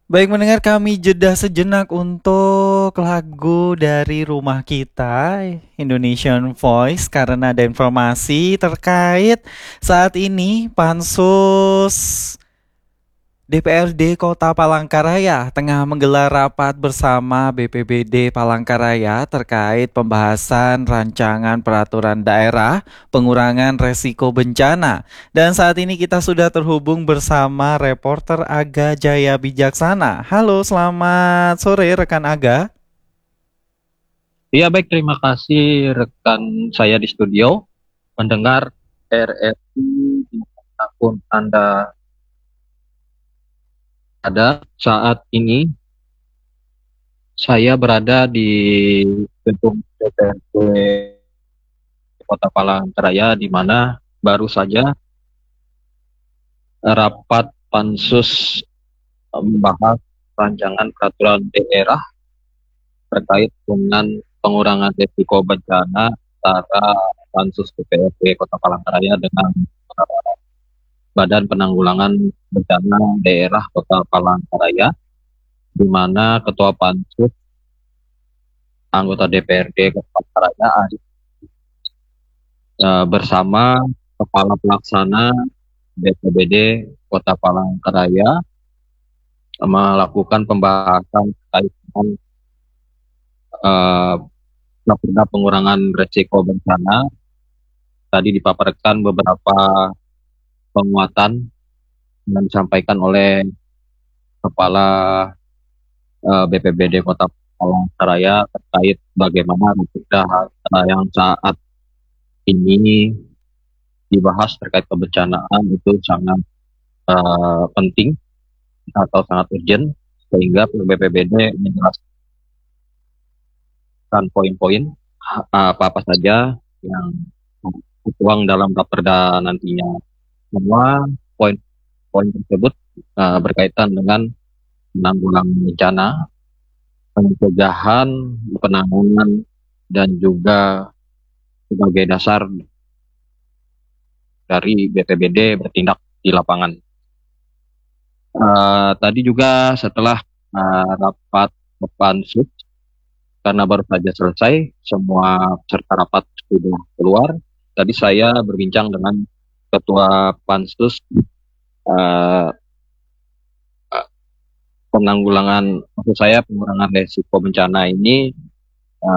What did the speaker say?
Baik mendengar kami jeda sejenak untuk lagu dari rumah kita, Indonesian Voice, karena ada informasi terkait saat ini Pansus DPRD Kota Palangkaraya tengah menggelar rapat bersama BPBD Palangkaraya terkait pembahasan rancangan peraturan daerah pengurangan resiko bencana. Dan saat ini kita sudah terhubung bersama reporter Aga Jaya Bijaksana. Halo, selamat sore rekan Aga. Iya baik, terima kasih rekan saya di studio. Mendengar RRI dimanapun Anda ada saat ini, saya berada di gedung DPRD Kota Palangkaraya di mana baru saja rapat pansus membahas rancangan peraturan daerah terkait dengan pengurangan risiko bencana antara pansus DPRD Kota Palangkaraya dengan Badan Penanggulangan Bencana Daerah Kota Palangkaraya, di mana Ketua Pansus anggota DPRD Kota Palangkaraya bersama Kepala Pelaksana BPBD Kota Palangkaraya melakukan pembahasan terkait dengan uh, pengurangan risiko bencana. Tadi dipaparkan beberapa penguatan yang disampaikan oleh Kepala BPBD Kota Palangkaraya terkait bagaimana yang saat ini dibahas terkait kebencanaan itu sangat penting atau sangat urgent, sehingga BPBD menjelaskan poin-poin apa-apa saja yang tertuang dalam raperda nantinya. Semua poin-poin tersebut berkaitan dengan penanggulangan bencana, pencegahan, penanganan, dan juga sebagai dasar dari BPBD bertindak di lapangan. Tadi juga setelah rapat pansus, karena baru saja selesai, semua peserta rapat sudah keluar. Tadi saya berbincang dengan Ketua Pansus uh, penanggulangan, maksud saya pengurangan resiko bencana ini,